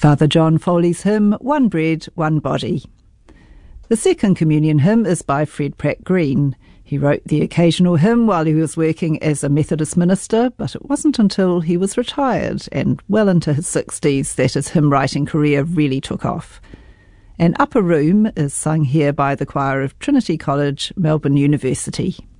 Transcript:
Father John Foley's hymn, One Bread, One Body. The second communion hymn is by Fred Pratt Green. He wrote the occasional hymn while he was working as a Methodist minister, but it wasn't until he was retired and well into his 60s that his hymn-writing career really took off. An Upper Room is sung here by the choir of Trinity College, Melbourne University.